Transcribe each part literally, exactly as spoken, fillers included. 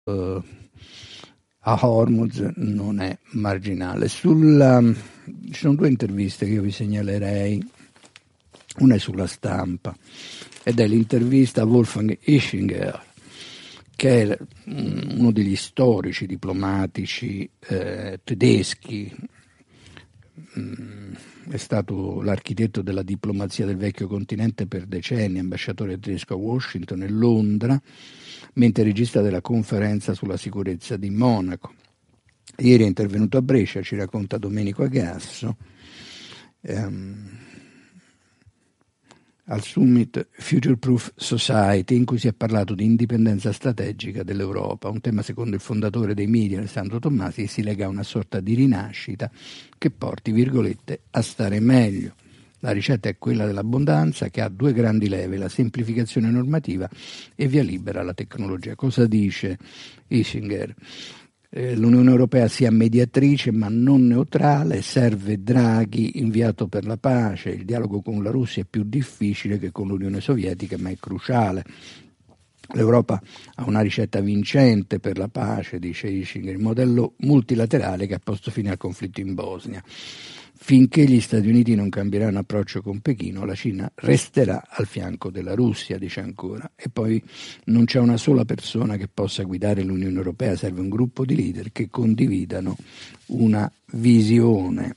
uh, a Hormuz non è marginale. Sulla, ci sono due interviste che io vi segnalerei, una è sulla Stampa ed è l'intervista a Wolfgang Ischinger, che è uno degli storici diplomatici eh, tedeschi, mm, è stato l'architetto della diplomazia del vecchio continente per decenni, ambasciatore tedesco a Washington e Londra, mentre regista della conferenza sulla sicurezza di Monaco. Ieri è intervenuto a Brescia, ci racconta Domenico Agasso, ehm, al Summit Future Proof Society, in cui si è parlato di indipendenza strategica dell'Europa, un tema secondo il fondatore dei media Alessandro Tommasi che si lega a una sorta di rinascita che porti, virgolette, a stare meglio. La ricetta è quella dell'abbondanza, che ha due grandi leve, la semplificazione normativa e via libera alla tecnologia. Cosa dice Ischinger? Eh, L'Unione Europea sia mediatrice ma non neutrale, serve Draghi inviato per la pace, il dialogo con la Russia è più difficile che con l'Unione Sovietica ma è cruciale. L'Europa ha una ricetta vincente per la pace, dice Ischinger, il modello multilaterale che ha posto fine al conflitto in Bosnia. Finché gli Stati Uniti non cambieranno approccio con Pechino, la Cina resterà al fianco della Russia, dice ancora. E poi non c'è una sola persona che possa guidare l'Unione Europea, serve un gruppo di leader che condividano una visione.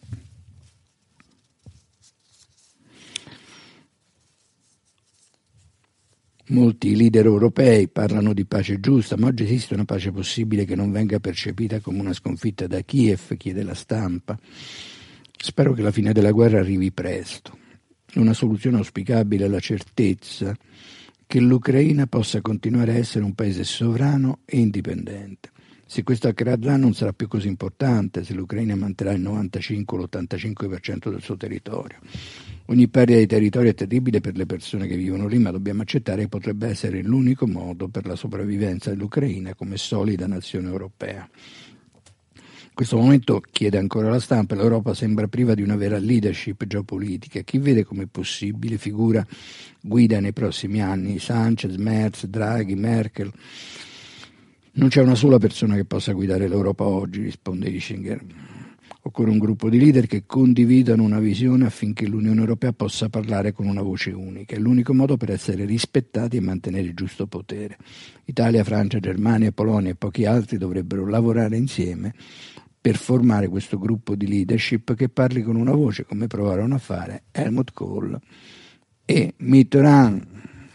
Molti leader europei parlano di pace giusta, ma oggi esiste una pace possibile che non venga percepita come una sconfitta da Kiev, chiede la Stampa. Spero che la fine della guerra arrivi presto. Una soluzione auspicabile è la certezza che l'Ucraina possa continuare a essere un paese sovrano e indipendente. Se questo accadrà non sarà più così importante se l'Ucraina manterrà il novantacinque o l'ottantacinque per cento del suo territorio. Ogni perdita di territorio è terribile per le persone che vivono lì, ma dobbiamo accettare che potrebbe essere l'unico modo per la sopravvivenza dell'Ucraina come solida nazione europea. In questo momento, chiede ancora la Stampa, l'Europa sembra priva di una vera leadership geopolitica. Chi vede come possibile figura guida nei prossimi anni? Sanchez, Merz, Draghi, Merkel. Non c'è una sola persona che possa guidare l'Europa oggi, risponde Ischinger. Occorre un gruppo di leader che condividano una visione affinché l'Unione Europea possa parlare con una voce unica. È l'unico modo per essere rispettati e mantenere il giusto potere. Italia, Francia, Germania, Polonia e pochi altri dovrebbero lavorare insieme per formare questo gruppo di leadership che parli con una voce, come provarono a fare Helmut Kohl e Mitterrand.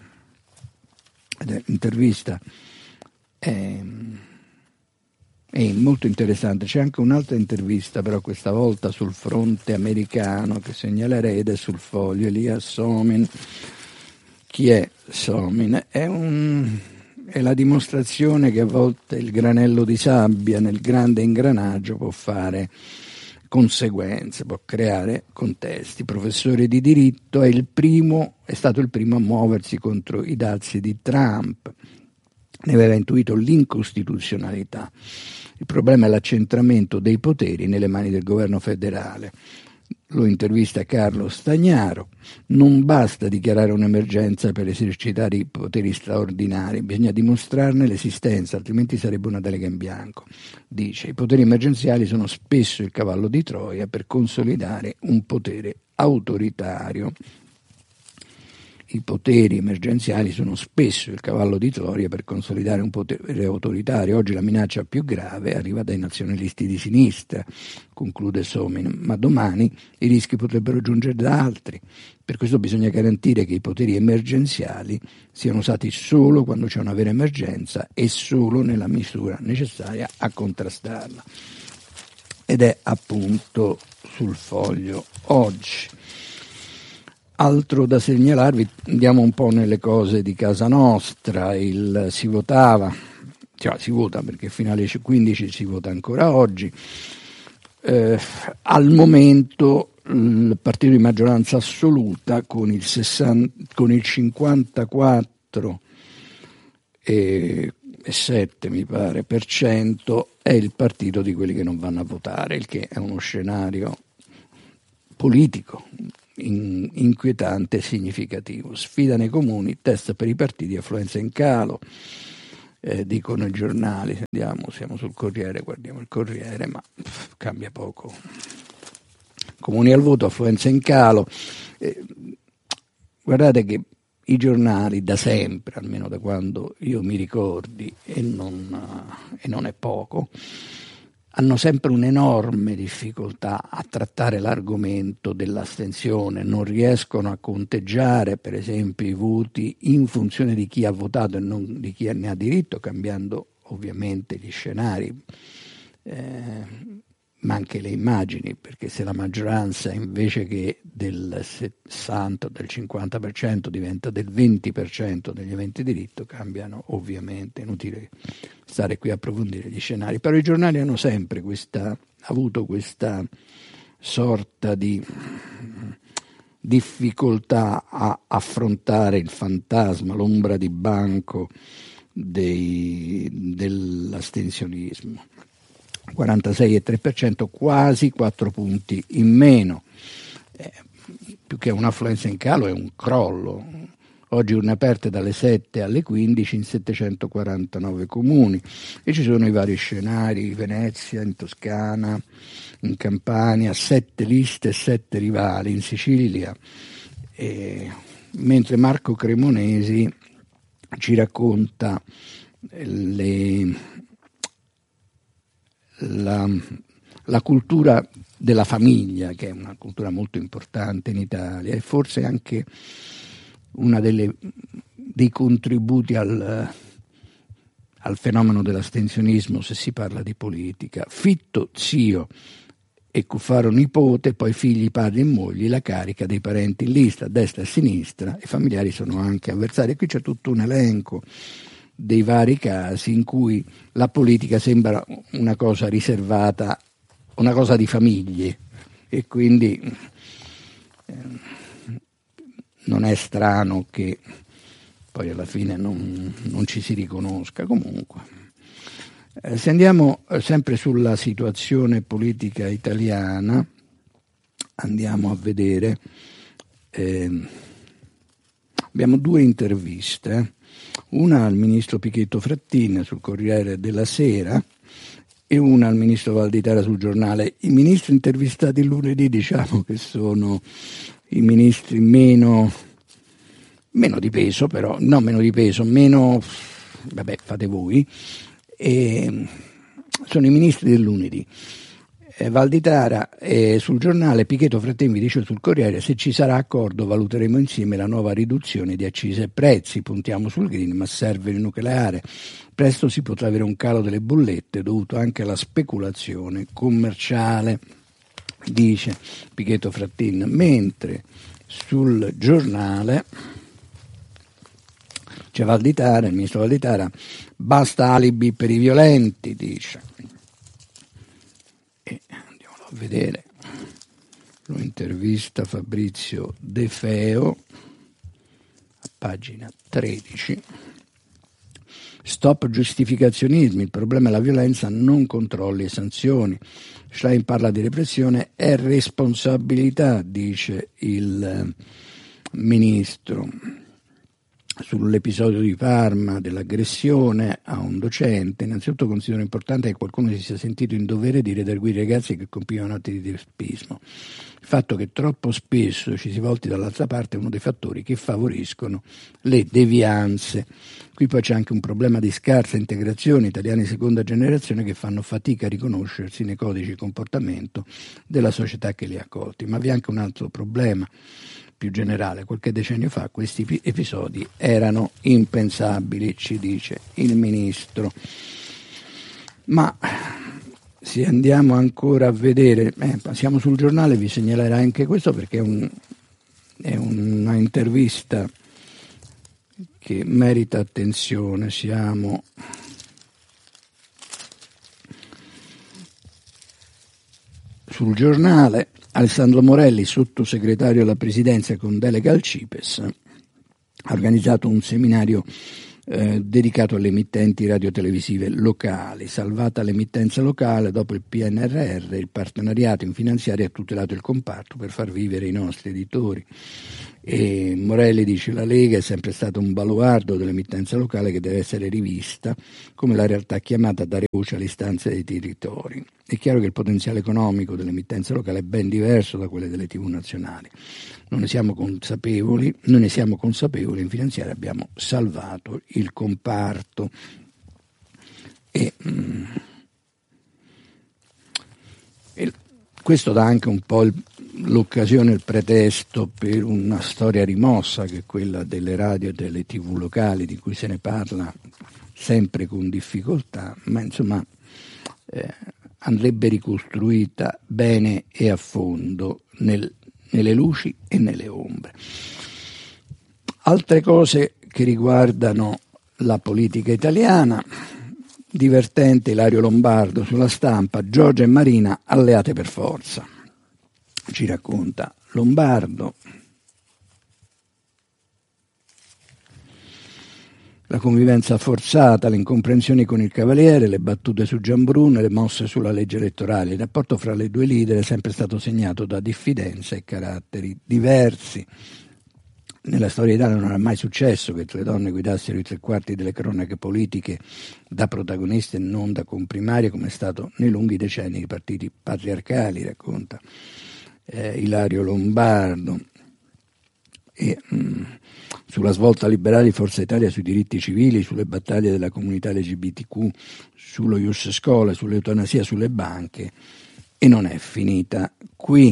L'intervista è, è molto interessante. C'è anche un'altra intervista, però questa volta sul fronte americano, che segnalerei, ed è sul Foglio. Elias Somin. Chi è Somin? È un... è la dimostrazione che a volte il granello di sabbia nel grande ingranaggio può fare conseguenze, può creare contesti. Professore di diritto, è il primo, è stato il primo a muoversi contro i dazi di Trump, ne aveva intuito l'incostituzionalità. Il problema è l'accentramento dei poteri nelle mani del governo federale. Lo intervista Carlo Stagnaro. Non basta dichiarare un'emergenza per esercitare i poteri straordinari, bisogna dimostrarne l'esistenza, altrimenti sarebbe una delega in bianco. Dice, i poteri emergenziali sono spesso il cavallo di Troia per consolidare un potere autoritario. I poteri emergenziali sono spesso il cavallo di Troia per consolidare un potere autoritario. Oggi la minaccia più grave arriva dai nazionalisti di sinistra, conclude Somin, ma domani i rischi potrebbero giungere da altri. Per questo bisogna garantire che i poteri emergenziali siano usati solo quando c'è una vera emergenza e solo nella misura necessaria a contrastarla. Ed è appunto sul Foglio oggi. Altro da segnalarvi, andiamo un po' nelle cose di casa nostra. Il, si votava, cioè si vota perché fino alle quindici si vota ancora oggi. Eh, al momento il partito di maggioranza assoluta con il, sessanta, con il cinquantaquattro e sette mi pare per cento è il partito di quelli che non vanno a votare, il che è uno scenario politico In, inquietante e significativo. Sfida nei comuni, test per i partiti, affluenza in calo. eh, dicono i giornali. Andiamo, siamo sul Corriere, guardiamo il Corriere, ma pff, cambia poco. Comuni al voto, affluenza in calo. Eh, guardate che i giornali da sempre, almeno da quando io mi ricordi, e non, e non è poco, hanno sempre un'enorme difficoltà a trattare l'argomento dell'astensione, non riescono a conteggiare per esempio i voti in funzione di chi ha votato e non di chi ne ha diritto, cambiando ovviamente gli scenari, eh, ma anche le immagini, perché se la maggioranza invece che del sessanta o del cinquanta per cento diventa del venti per cento degli aventi diritto, cambiano ovviamente, inutile stare qui a approfondire gli scenari, però i giornali hanno sempre questa, avuto questa sorta di difficoltà a affrontare il fantasma, l'ombra di banco dei, dell'astensionismo. quarantasei virgola tre per cento, quasi quattro punti in meno, eh, più che un'affluenza in calo è un crollo. Oggi urne aperte dalle sette alle quindici in settecentoquarantanove comuni e ci sono i vari scenari, Venezia, in Toscana, in Campania, sette liste e sette rivali, in Sicilia, e, mentre Marco Cremonesi ci racconta le, la, la cultura della famiglia, che è una cultura molto importante in Italia e forse anche una delle dei contributi al, al fenomeno dell'astensionismo se si parla di politica. Fitto zio e Cuffaro nipote, poi figli, padri e mogli, la carica dei parenti in lista a destra e a sinistra, i familiari sono anche avversari. Qui c'è tutto un elenco dei vari casi in cui la politica sembra una cosa riservata, una cosa di famiglie, e quindi eh, non è strano che poi alla fine non, non ci si riconosca. Comunque, eh, se andiamo sempre sulla situazione politica italiana, andiamo a vedere, eh, abbiamo due interviste, una al ministro Pichetto Fratin sul Corriere della Sera e una al ministro Valditara sul Giornale. I ministri intervistati lunedì, diciamo che sono i ministri meno, meno di peso, però, no meno di peso, meno, vabbè, fate voi, e sono i ministri del lunedì. Eh, Valditara eh, sul Giornale, Pichetto Fratin vi dice sul Corriere: se ci sarà accordo valuteremo insieme la nuova riduzione di accise e prezzi, puntiamo sul green ma serve il nucleare, presto si potrà avere un calo delle bollette dovuto anche alla speculazione commerciale, dice Pichetto Fratin, mentre sul Giornale c'è Valditara, il ministro Valditara: basta alibi per i violenti, dice. E andiamolo a vedere, lo intervista Fabrizio De Feo a pagina tredici. Stop giustificazionismi, il problema è la violenza, non controlli e sanzioni. Schlein parla di repressione e responsabilità, dice il ministro. Sull'episodio di Parma dell'aggressione a un docente, innanzitutto considero importante che qualcuno si sia sentito in dovere di redarguire i ragazzi che compivano atti di teppismo. Il fatto che troppo spesso ci si volti dall'altra parte è uno dei fattori che favoriscono le devianze. Qui poi c'è anche un problema di scarsa integrazione, italiani di seconda generazione che fanno fatica a riconoscersi nei codici di comportamento della società che li ha accolti. Ma vi è anche un altro problema più generale. Qualche decennio fa questi episodi erano impensabili, ci dice il ministro. Ma se andiamo ancora a vedere, eh, passiamo sul Giornale, vi segnalerò anche questo perché è, un, è una intervista che merita attenzione. Siamo sul Giornale. Alessandro Morelli, sottosegretario alla Presidenza con delega al CIPES, ha organizzato un seminario eh, dedicato alle emittenti radiotelevisive locali. Salvata l'emittenza locale, dopo il P N R R, il partenariato in finanziaria ha tutelato il comparto per far vivere i nostri editori. E Morelli dice: la Lega è sempre stato un baluardo dell'emittenza locale che deve essere rivista come la realtà chiamata a dare voce alle istanze dei territori. È chiaro che il potenziale economico dell'emittenza locale è ben diverso da quello delle tivù nazionali. Non ne siamo consapevoli, noi ne siamo consapevoli, in finanziaria abbiamo salvato il comparto. E, mm, e questo dà anche un po' il l'occasione, il pretesto per una storia rimossa che è quella delle radio e delle tivù locali, di cui se ne parla sempre con difficoltà, ma insomma eh, andrebbe ricostruita bene e a fondo nel, nelle luci e nelle ombre. Altre cose che riguardano la politica italiana: divertente Ilario Lombardo sulla Stampa, Giorgia e Marina alleate per forza. Ci racconta Lombardo. La convivenza forzata, le incomprensioni con il Cavaliere, le battute su Gianbrune, le mosse sulla legge elettorale. Il rapporto fra le due leader è sempre stato segnato da diffidenza e caratteri diversi. Nella storia italiana non è mai successo che tre donne guidassero i tre quarti delle cronache politiche da protagoniste e non da comprimarie, come è stato nei lunghi decenni dei partiti patriarcali, racconta Eh, Ilario Lombardo. E, mh, sulla svolta liberale di Forza Italia sui diritti civili, sulle battaglie della comunità L G B T Q, sullo Ius Scola, sull'eutanasia, sulle banche, e non è finita qui.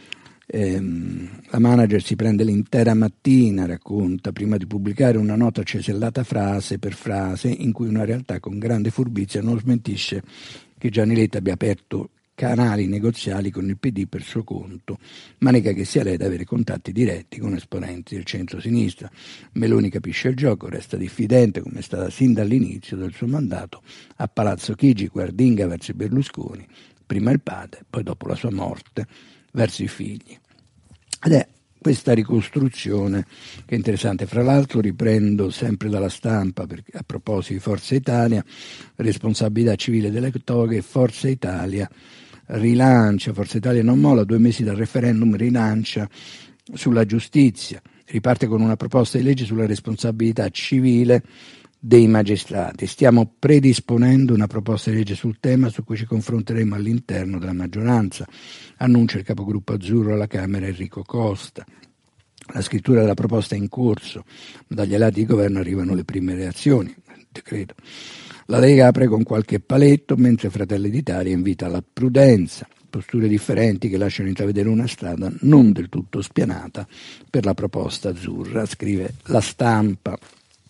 Ehm, la manager si prende l'intera mattina, racconta, prima di pubblicare una nota cesellata frase per frase in cui una realtà con grande furbizia non smentisce che Gianni Letta abbia aperto canali negoziali con il P D per suo conto, ma nega che sia lei ad avere contatti diretti con esponenti del centro-sinistra. Meloni capisce il gioco, resta diffidente, come è stata sin dall'inizio del suo mandato a Palazzo Chigi, guardinga verso i Berlusconi, prima il padre, poi dopo la sua morte verso i figli. Ed è questa ricostruzione che è interessante. Fra l'altro riprendo sempre dalla Stampa, perché a proposito di Forza Italia, responsabilità civile delle toghe, Forza Italia rilancia, Forza Italia non molla, due mesi dal referendum rilancia sulla giustizia, riparte con una proposta di legge sulla responsabilità civile dei magistrati. Stiamo predisponendo una proposta di legge sul tema su cui ci confronteremo all'interno della maggioranza, annuncia il capogruppo azzurro alla Camera Enrico Costa. La scrittura della proposta è in corso, dagli alleati di governo arrivano le prime reazioni, decreto. La Lega apre con qualche paletto, mentre Fratelli d'Italia invita alla prudenza, posture differenti che lasciano intravedere una strada non del tutto spianata per la proposta azzurra, scrive La Stampa.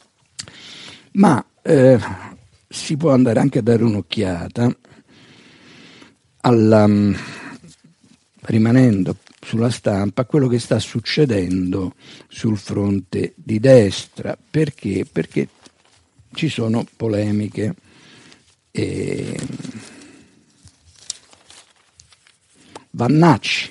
Ma eh, si può andare anche a dare un'occhiata alla, rimanendo sulla Stampa, a quello che sta succedendo sul fronte di destra. Perché? Perché ci sono polemiche. E Vannacci,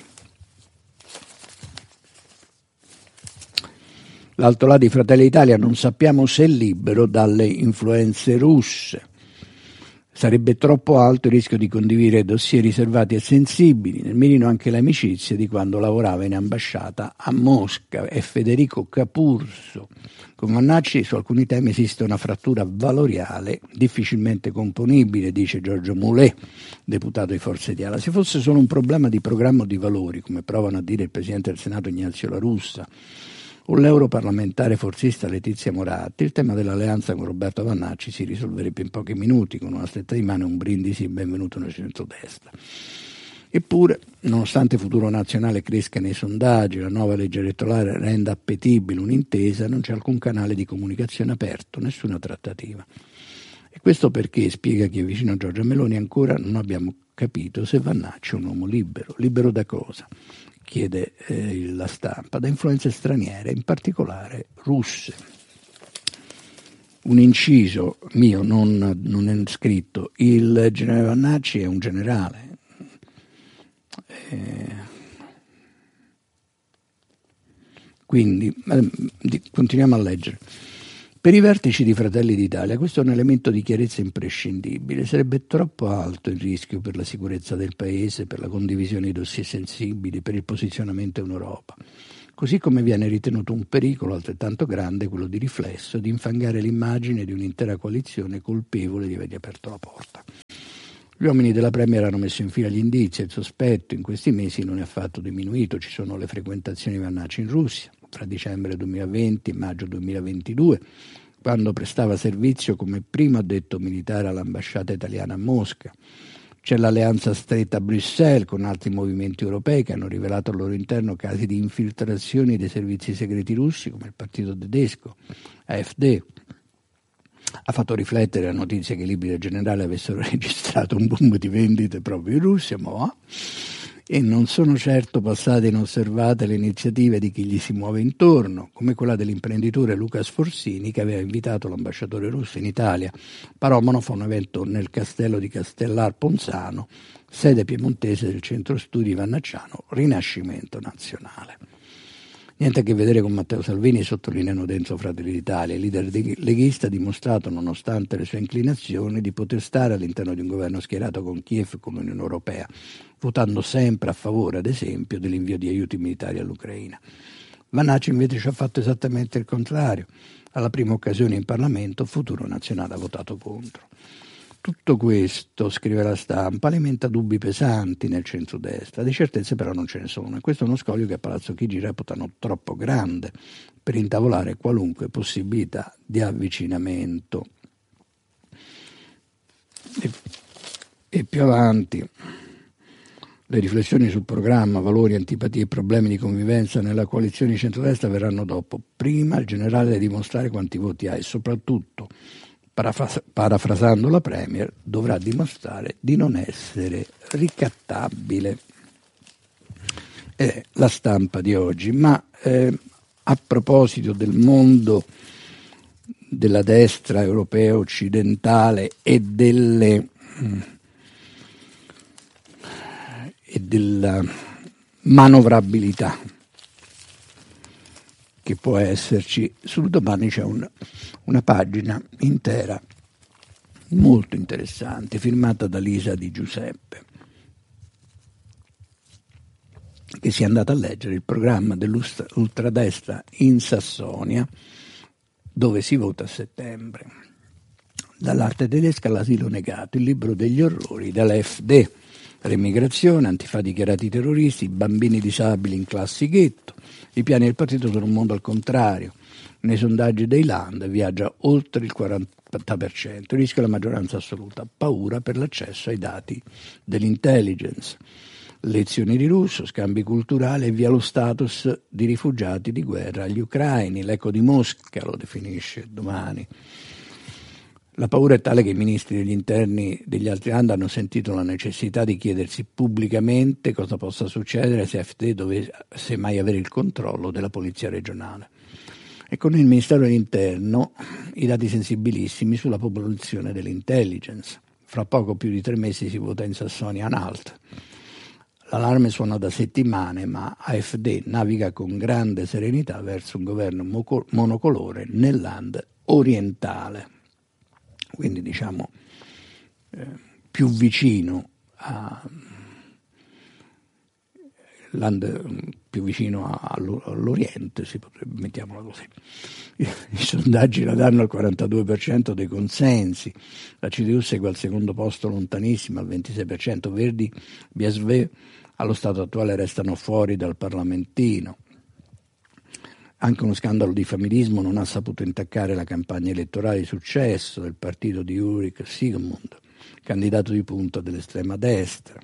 l'altro lato di Fratelli d'Italia, non sappiamo se è libero dalle influenze russe. Sarebbe troppo alto il rischio di condividere dossier riservati e sensibili, nel mirino anche le amicizie di quando lavorava in ambasciata a Mosca. È Federico Capurso. Con Vannacci su alcuni temi esiste una frattura valoriale difficilmente componibile, dice Giorgio Mulè, deputato di Forza Italia. Se fosse solo un problema di programma o di valori, come provano a dire il Presidente del Senato Ignazio La Russa o l'europarlamentare forzista Letizia Moratti, il tema dell'alleanza con Roberto Vannacci si risolverebbe in pochi minuti, con una stretta di mano e un brindisi benvenuto nel centrodestra. Eppure, nonostante Futuro Nazionale cresca nei sondaggi, la nuova legge elettorale renda appetibile un'intesa, non c'è alcun canale di comunicazione aperto, nessuna trattativa. E questo perché, spiega chi è vicino a Giorgia Meloni, ancora non abbiamo capito se Vannacci è un uomo libero. Libero da cosa? Chiede eh, La Stampa. Da influenze straniere, in particolare russe. Un inciso mio, non, non è scritto: il generale Vannacci è un generale. Eh, quindi eh, continuiamo a leggere. Per i vertici di Fratelli d'Italia questo è un elemento di chiarezza imprescindibile. Sarebbe troppo alto il rischio per la sicurezza del Paese, per la condivisione di dossier sensibili, per il posizionamento in Europa. così come viene ritenuto un pericolo altrettanto grande, quello di riflesso, di infangare l'immagine di un'intera coalizione colpevole di avergli aperto la porta. Gli uomini della Premier hanno messo in fila gli indizi e il sospetto in questi mesi non è affatto diminuito. Ci sono le frequentazioni di Vannacci in Russia, tra dicembre duemilaventi e maggio duemilaventidue, quando prestava servizio come primo addetto militare all'ambasciata italiana a Mosca. C'è l'alleanza stretta a Bruxelles con altri movimenti europei che hanno rivelato al loro interno casi di infiltrazioni dei servizi segreti russi, come il partito tedesco A F D. Ha fatto riflettere la notizia che i libri del generale avessero registrato un boom di vendite proprio in Russia, ma va. E non sono certo passate inosservate le iniziative di chi gli si muove intorno, come quella dell'imprenditore Luca Sforzini che aveva invitato l'ambasciatore russo in Italia. Paromano fa un evento nel castello di Castellar Ponzano, sede piemontese del centro studi vannacciano Rinascimento Nazionale. Niente a che vedere con Matteo Salvini, sottolineano dentro Fratelli d'Italia. Il leader leghista ha dimostrato, nonostante le sue inclinazioni, di poter stare all'interno di un governo schierato con Kiev e con l'Unione Europea, votando sempre a favore, ad esempio, dell'invio di aiuti militari all'Ucraina. Vannacci invece ci ha fatto esattamente il contrario. Alla prima occasione in Parlamento, Futuro Nazionale ha votato contro. Tutto questo, scrive la Stampa, alimenta dubbi pesanti nel centrodestra. Di certezze però non ce ne sono, e questo è uno scoglio che a Palazzo Chigi reputano troppo grande per intavolare qualunque possibilità di avvicinamento. E, e più avanti, le riflessioni sul programma, valori, antipatie e problemi di convivenza nella coalizione di centrodestra verranno dopo. Prima il generale deve dimostrare quanti voti ha e soprattutto, Parafras- parafrasando la Premier, dovrà dimostrare di non essere ricattabile. È la Stampa di oggi. Ma eh, a proposito del mondo della destra europea occidentale e delle mh, e della manovrabilità che può esserci, sul Domani c'è un, una pagina intera molto interessante firmata da Lisa Di Giuseppe, che si è andata a leggere il programma dell'ultradestra in Sassonia, dove si vota a settembre. Dall'arte tedesca all'asilo negato, il libro degli orrori dell'A F D, l'emigrazione, antifa dichiarati terroristi, bambini disabili in classi ghetto. I piani del partito sono un mondo al contrario. Nei sondaggi dei Land viaggia oltre il quaranta per cento, rischia la maggioranza assoluta, paura per l'accesso ai dati dell'intelligence. Lezioni di russo, scambi culturali e via lo status di rifugiati di guerra agli ucraini. L'eco di Mosca lo definisce Domani. La paura è tale che i ministri degli interni degli altri Land hanno sentito la necessità di chiedersi pubblicamente cosa possa succedere se A F D dovesse mai avere il controllo della polizia regionale. E con il Ministero dell'Interno i dati sensibilissimi sulla popolazione dell'intelligence. Fra poco più di tre mesi si vota in Sassonia Anhalt. L'allarme suona da settimane, ma A F D naviga con grande serenità verso un governo monocolore nel Land orientale. Quindi diciamo eh, più vicino a land, più vicino a, all'Oriente, si potrebbe, mettiamola così. I, i sondaggi la danno al quarantadue per cento dei consensi, la C D U segue al secondo posto lontanissima al ventisei per cento, Verdi, B S V allo stato attuale restano fuori dal parlamentino. Anche uno scandalo di familismo non ha saputo intaccare la campagna elettorale di successo del partito di Ulrich Sigmund, candidato di punta dell'estrema destra.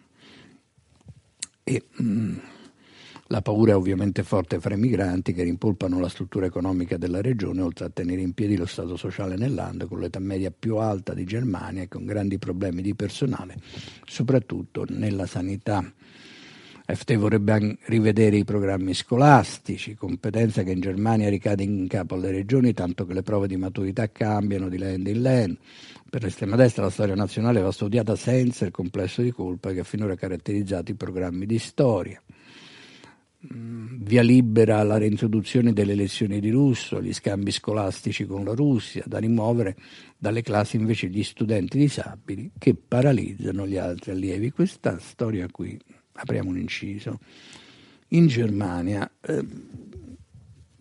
E mh, la paura è ovviamente forte fra i migranti che rimpolpano la struttura economica della regione, oltre a tenere in piedi lo stato sociale nel Land, con l'età media più alta di Germania e con grandi problemi di personale, soprattutto nella sanità. A F D vorrebbe rivedere i programmi scolastici, competenza che in Germania ricade in capo alle regioni, tanto che le prove di maturità cambiano di land in land. Per l'estrema destra la storia nazionale va studiata senza il complesso di colpa che ha finora caratterizzato i programmi di storia. Via libera alla reintroduzione delle lezioni di russo, gli scambi scolastici con la Russia, da rimuovere dalle classi invece gli studenti disabili che paralizzano gli altri allievi. Questa storia qui, apriamo un inciso, in Germania eh,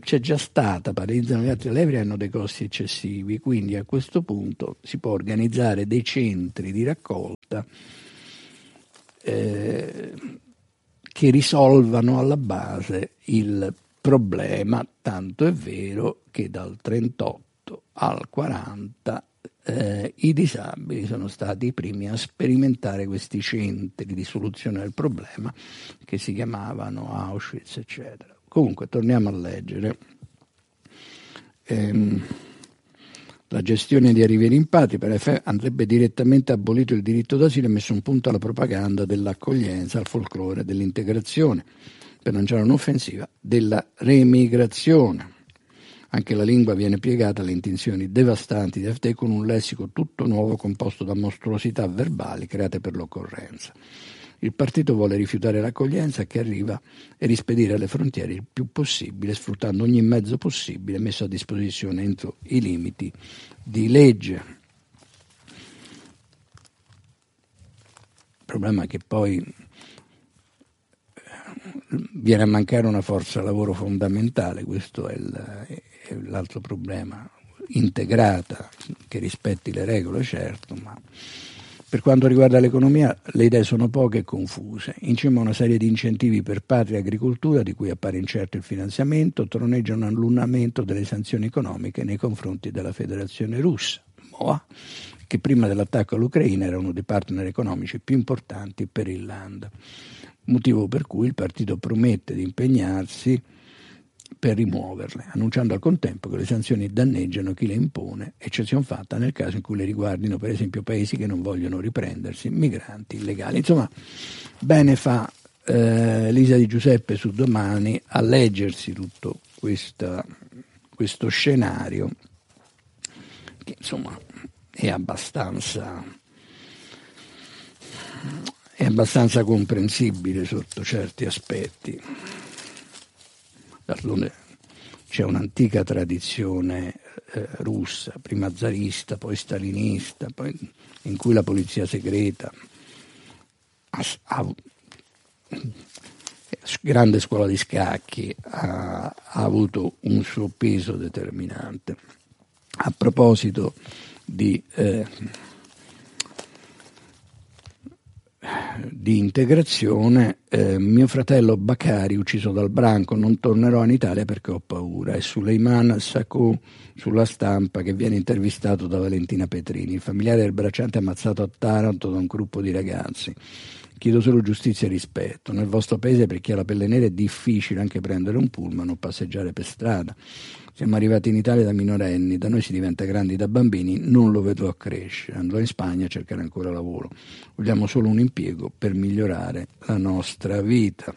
c'è già stata, paralizzano gli altri, le levre hanno dei costi eccessivi, quindi a questo punto si può organizzare dei centri di raccolta eh, che risolvano alla base il problema, tanto è vero che dal trentotto al quaranta eh, i disabili sono stati i primi a sperimentare questi centri di soluzione del problema che si chiamavano Auschwitz, eccetera. Comunque, torniamo a leggere. Ehm, la gestione di arrivi e rimpatri per F andrebbe direttamente abolito il diritto d'asilo e messo un punto alla propaganda dell'accoglienza, al folklore dell'integrazione, per lanciare un'offensiva della remigrazione. Anche la lingua viene piegata alle intenzioni devastanti di F D con un lessico tutto nuovo composto da mostruosità verbali create per l'occorrenza. Il partito vuole rifiutare l'accoglienza che arriva e rispedire alle frontiere il più possibile, sfruttando ogni mezzo possibile messo a disposizione entro i limiti di legge. Il problema è che poi viene a mancare una forza lavoro fondamentale, questo è, il, è l'altro problema, integrata, che rispetti le regole, certo, ma per quanto riguarda l'economia le idee sono poche e confuse. In cima a una serie di incentivi per patria e agricoltura, di cui appare incerto il finanziamento, troneggia un annullamento delle sanzioni economiche nei confronti della Federazione Russa, M O A, che prima dell'attacco all'Ucraina era uno dei partner economici più importanti per il Land. Motivo per cui il partito promette di impegnarsi per rimuoverle, annunciando al contempo che le sanzioni danneggiano chi le impone, eccezione fatta nel caso in cui le riguardino per esempio paesi che non vogliono riprendersi migranti illegali. Insomma, bene fa eh, Lisa Di Giuseppe su Domani a leggersi tutto questa, questo scenario che insomma è abbastanza è abbastanza comprensibile sotto certi aspetti. D'altronde c'è un'antica tradizione eh, russa, prima zarista, poi stalinista, poi in cui la polizia segreta ha, ha grande scuola di scacchi, ha, ha avuto un suo peso determinante. A proposito di eh, di integrazione, eh, mio fratello Bakari ucciso dal branco, non tornerò in Italia perché ho paura. E Suleiman Sacco sulla Stampa che viene intervistato da Valentina Petrini, il familiare del bracciante ammazzato a Taranto da un gruppo di ragazzi. Chiedo solo giustizia e rispetto. Nel vostro paese per chi ha la pelle nera è difficile anche prendere un pullman o passeggiare per strada. Siamo arrivati in Italia da minorenni, da noi si diventa grandi da bambini, non lo vedrò crescere, andrò in Spagna a cercare ancora lavoro. Vogliamo solo un impiego per migliorare la nostra vita.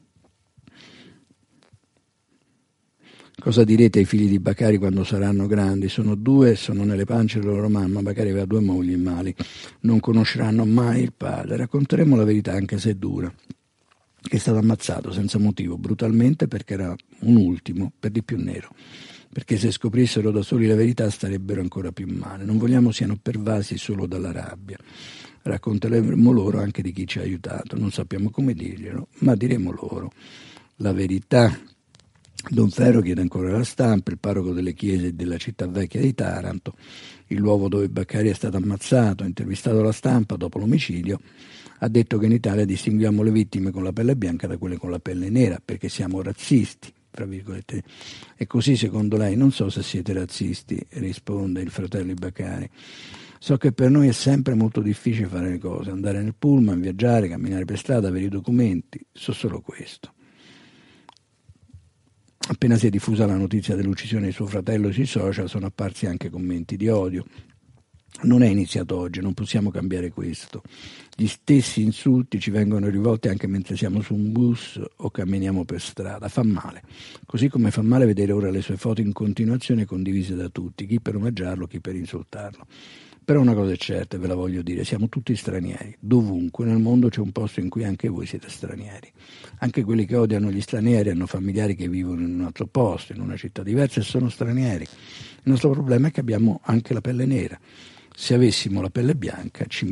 Cosa direte ai figli di Bakari quando saranno grandi? Sono due, sono nelle pance della loro mamma, Bakari aveva due mogli mali, non conosceranno mai il padre. Racconteremo la verità anche se è dura. Che è stato ammazzato senza motivo, brutalmente, perché era un ultimo, per di più nero, perché se scoprissero da soli la verità starebbero ancora più male. Non vogliamo siano pervasi solo dalla rabbia. Racconteremo loro anche di chi ci ha aiutato, non sappiamo come dirglielo, ma diremo loro la verità. Don Ferro chiede ancora la Stampa, il parroco delle chiese della città vecchia di Taranto, il luogo dove Bakari è stato ammazzato, intervistato alla Stampa dopo l'omicidio, ha detto che in Italia distinguiamo le vittime con la pelle bianca da quelle con la pelle nera, perché siamo razzisti, tra virgolette. E così secondo lei? Non so se siete razzisti, risponde il fratello di Bakari. So che per noi è sempre molto difficile fare le cose, andare nel pullman, viaggiare, camminare per strada, avere i documenti, so solo questo. Appena si è diffusa la notizia dell'uccisione di suo fratello sui social sono apparsi anche commenti di odio. Non è iniziato oggi, non possiamo cambiare questo. Gli stessi insulti ci vengono rivolti anche mentre siamo su un bus o camminiamo per strada. Fa male. Così come fa male vedere ora le sue foto in continuazione condivise da tutti, chi per omaggiarlo, chi per insultarlo. Però una cosa è certa, e ve la voglio dire, siamo tutti stranieri. Dovunque nel mondo c'è un posto in cui anche voi siete stranieri. Anche quelli che odiano gli stranieri hanno familiari che vivono in un altro posto, in una città diversa e sono stranieri. Il nostro problema è che abbiamo anche la pelle nera. Se avessimo la pelle bianca ci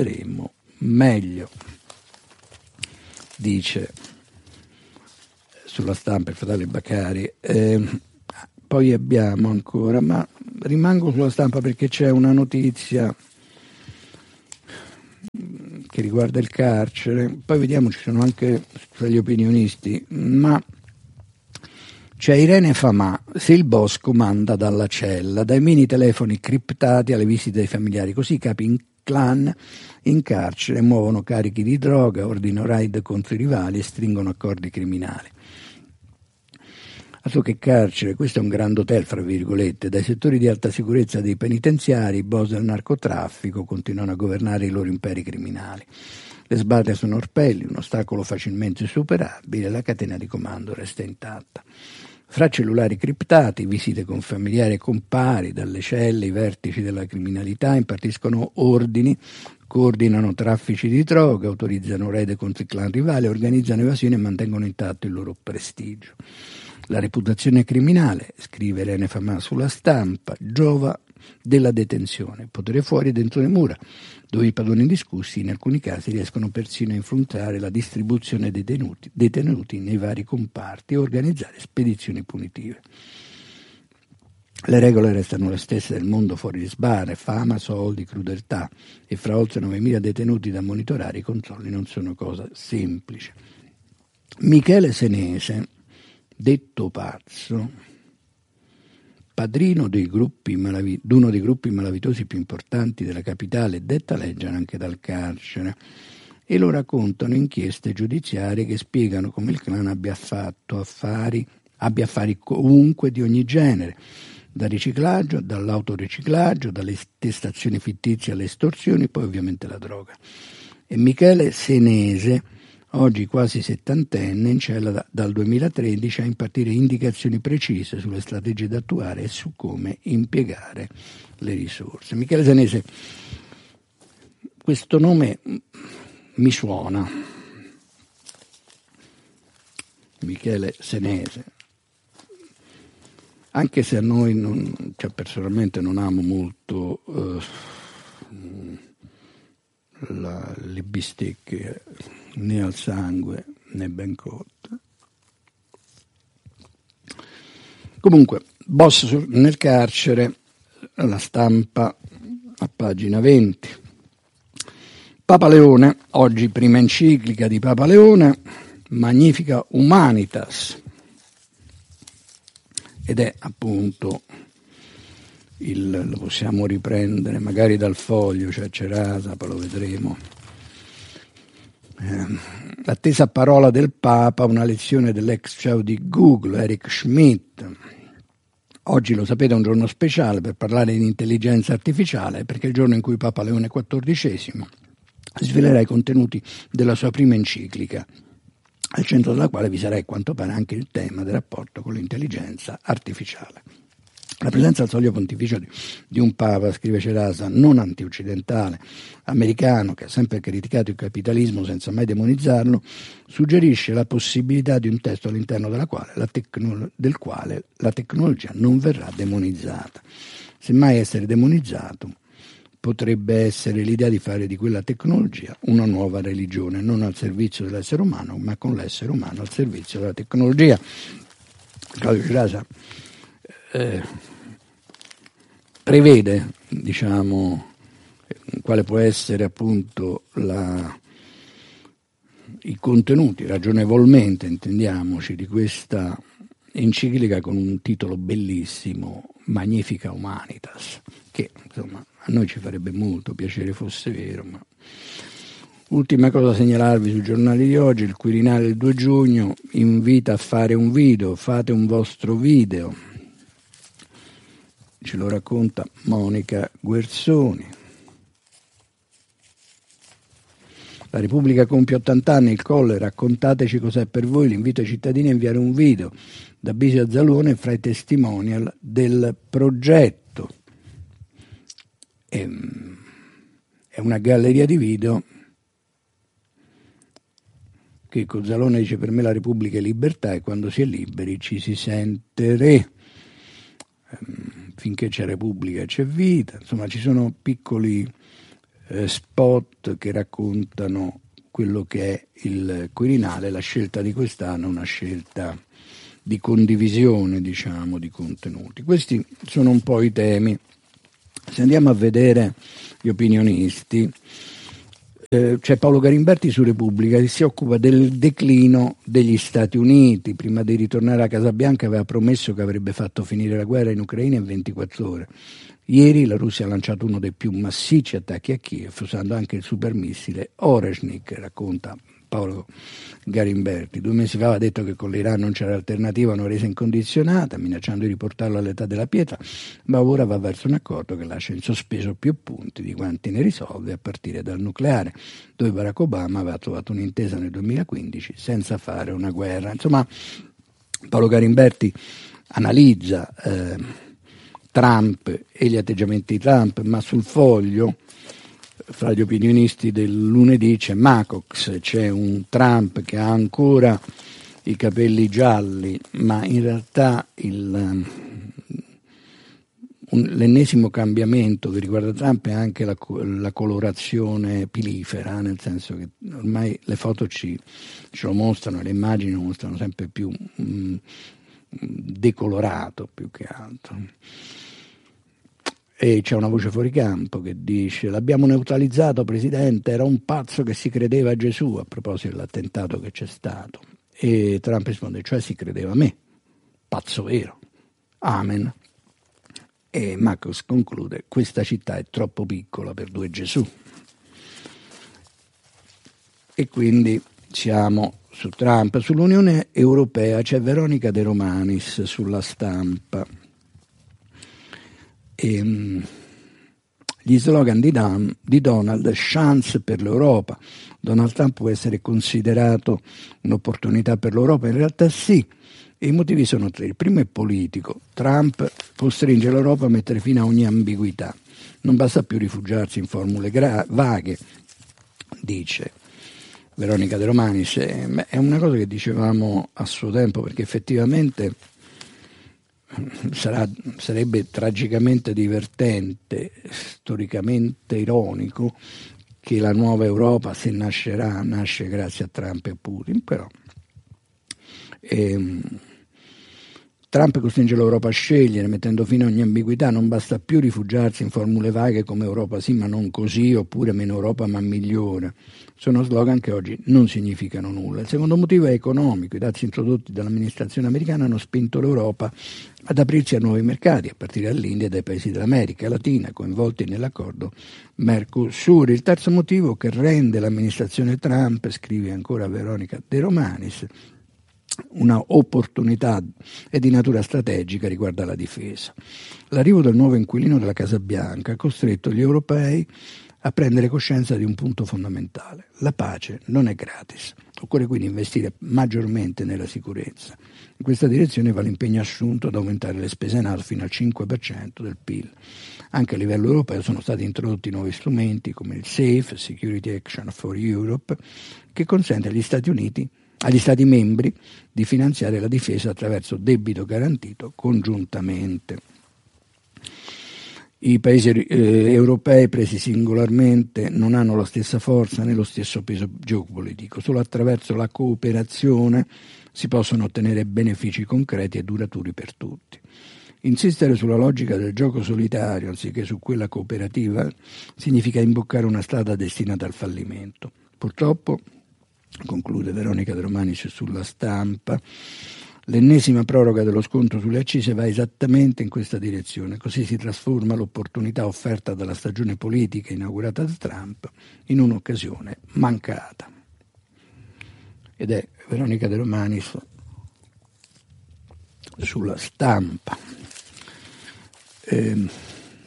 mimetizzeremmo meglio, dice sulla Stampa, il fratello Baccari. Eh, poi abbiamo ancora, ma rimango sulla Stampa perché c'è una notizia che riguarda il carcere, poi vediamo, ci sono anche tra gli opinionisti, ma c'è Irene Famà, se il boss comanda dalla cella, dai mini telefoni criptati alle visite ai familiari, così i capi in clan in carcere muovono carichi di droga, ordinano raid contro i rivali e stringono accordi criminali. Altro che carcere, questo è un grand hotel, fra virgolette, dai settori di alta sicurezza dei penitenziari, i boss del narcotraffico continuano a governare i loro imperi criminali. Le sbarre sono orpelli, un ostacolo facilmente superabile, la catena di comando resta intatta. Fra cellulari criptati, visite con familiari e compari, dalle celle i vertici della criminalità impartiscono ordini, coordinano traffici di droga, autorizzano raid contro i clan rivali, organizzano evasioni e mantengono intatto il loro prestigio. La reputazione criminale, scrive Irene Famà sulla Stampa, giova della detenzione, potere fuori dentro le mura, dove i padroni indiscussi in alcuni casi riescono persino a influenzare la distribuzione dei detenuti, detenuti nei vari comparti e organizzare spedizioni punitive. Le regole restano le stesse del mondo fuori sbarre, fama, soldi, crudeltà, e fra oltre novemila detenuti da monitorare i controlli non sono cosa semplice. Michele Senese, detto pazzo, padrino dei gruppi malavi- d'uno dei gruppi malavitosi più importanti della capitale, detta leggere anche dal carcere, e lo raccontano inchieste giudiziarie che spiegano come il clan abbia fatto affari, abbia affari ovunque di ogni genere, dal riciclaggio, dall'autoriciclaggio, dalle testazioni fittizie alle estorsioni, poi ovviamente la droga. E Michele Senese, oggi quasi settantenne, in cella da, dal duemilatredici, a impartire indicazioni precise sulle strategie da attuare e su come impiegare le risorse. Michele Senese, questo nome mi suona. Michele Senese. Anche se a noi, non, cioè personalmente non amo molto eh, la, le bistecche né al sangue né ben cotte. Comunque, boss nel carcere, la Stampa a pagina venti. Papa Leone, oggi prima enciclica di Papa Leone, Magnifica Humanitas, ed è appunto il, lo possiamo riprendere magari dal foglio, cioè Cerasa, poi lo vedremo. Eh, l'attesa parola del Papa, una lezione dell'ex C E O di Google, Eric Schmidt. Oggi, lo sapete, è un giorno speciale per parlare di intelligenza artificiale, perché è il giorno in cui Papa Leone quattordicesimo svelerà i contenuti della sua prima enciclica, al centro della quale vi sarà, a quanto pare, anche il tema del rapporto con l'intelligenza artificiale. La presenza al soglio pontificio di, di un Papa, scrive Cerasa, non antioccidentale, americano, che ha sempre criticato il capitalismo senza mai demonizzarlo, suggerisce la possibilità di un testo all'interno della quale la tecno- del quale la tecnologia non verrà demonizzata. Semmai essere demonizzato potrebbe essere l'idea di fare di quella tecnologia una nuova religione, non al servizio dell'essere umano, ma con l'essere umano al servizio della tecnologia. Claudio Cerasa eh, prevede, diciamo, quale può essere appunto la, i contenuti, ragionevolmente intendiamoci, di questa enciclica, con un titolo bellissimo, Magnifica Humanitas, che insomma a noi ci farebbe molto piacere fosse vero. Ma ultima cosa da segnalarvi sui giornali di oggi: il Quirinale del due giugno invita a fare un video, fate un vostro video, ce lo racconta Monica Guerzoni. La Repubblica compie ottanta anni, il Colle, raccontateci cos'è per voi, l'invito ai cittadini a inviare un video da Bisio a Zalone fra i testimonial del progetto. E, è una galleria di video che con Zalone dice: per me la Repubblica è libertà e quando si è liberi ci si sente re. Finché c'è Repubblica c'è vita. Insomma, ci sono piccoli eh, spot che raccontano quello che è il Quirinale. La scelta di quest'anno è una scelta di condivisione, diciamo, di contenuti. Questi sono un po' i temi. Se andiamo a vedere gli opinionisti, eh, c'è Paolo Garimberti su Repubblica che si occupa del declino degli Stati Uniti. Prima di ritornare a Casa Bianca aveva promesso che avrebbe fatto finire la guerra in Ucraina in ventiquattro ore. Ieri la Russia ha lanciato uno dei più massicci attacchi a Kiev usando anche il supermissile Oreshnik, racconta Paolo Garimberti. Due mesi fa aveva detto che con l'Iran non c'era alternativa a una resa incondizionata, minacciando di riportarlo all'età della pietra, ma ora va verso un accordo che lascia in sospeso più punti di quanti ne risolve, a partire dal nucleare, dove Barack Obama aveva trovato un'intesa nel duemilaquindici senza fare una guerra. Insomma, Paolo Garimberti analizza eh, Trump e gli atteggiamenti di Trump, ma sul Foglio, fra gli opinionisti del lunedì, c'è Macox, c'è un Trump che ha ancora i capelli gialli, ma in realtà il, un, l'ennesimo cambiamento che riguarda Trump è anche la, la colorazione pilifera, nel senso che ormai le foto ci, ce lo mostrano, le immagini lo mostrano sempre più mh, decolorato più che altro. E c'è una voce fuori campo che dice: l'abbiamo neutralizzato, Presidente, era un pazzo che si credeva a Gesù, a proposito dell'attentato che c'è stato. E Trump risponde: cioè si credeva a me, pazzo vero, amen. E Marcos conclude: questa città è troppo piccola per due Gesù. E quindi siamo su Trump. Sull'Unione Europea c'è Veronica De Romanis sulla Stampa. E, um, gli slogan di, Dan, di Donald: chance per l'Europa. Donald Trump può essere considerato un'opportunità per l'Europa? In realtà sì, e i motivi sono tre. Il primo è politico. Trump costringe l'Europa a mettere fine a ogni ambiguità. Non basta più rifugiarsi in formule gra- vaghe, dice Veronica De Romanis. È una cosa che dicevamo a suo tempo, perché effettivamente Sarà, sarebbe tragicamente divertente, storicamente ironico, che la nuova Europa, se nascerà, nasce grazie a Trump e Putin, però ehm, Trump costringe l'Europa a scegliere, mettendo fine a ogni ambiguità. Non basta più rifugiarsi in formule vaghe come Europa sì ma non così, oppure meno Europa ma migliore. Sono slogan che oggi non significano nulla. Il secondo motivo è economico. I dazi introdotti dall'amministrazione americana hanno spinto l'Europa ad aprirsi a nuovi mercati, a partire dall'India e dai paesi dell'America Latina coinvolti nell'accordo Mercosur. Il terzo motivo che rende l'amministrazione Trump, scrive ancora Veronica De Romanis, una opportunità è di natura strategica riguardo alla difesa. L'arrivo del nuovo inquilino della Casa Bianca ha costretto gli europei a prendere coscienza di un punto fondamentale: la pace non è gratis. Occorre quindi investire maggiormente nella sicurezza. In questa direzione va l'impegno assunto ad aumentare le spese NATO fino al cinque per cento del P I L. Anche a livello europeo sono stati introdotti nuovi strumenti come il SAFE, Security Action for Europe, che consente agli Stati Uniti agli Stati membri di finanziare la difesa attraverso debito garantito congiuntamente. I paesi eh, europei presi singolarmente non hanno la stessa forza né lo stesso peso geopolitico. Solo attraverso la cooperazione si possono ottenere benefici concreti e duraturi per tutti. Insistere sulla logica del gioco solitario anziché su quella cooperativa significa imboccare una strada destinata al fallimento. Purtroppo, conclude Veronica De Romanis sulla Stampa, l'ennesima proroga dello sconto sulle accise va esattamente in questa direzione. Così si trasforma l'opportunità offerta dalla stagione politica inaugurata da Trump in un'occasione mancata. Ed è Veronica De Romanis sulla Stampa. Eh,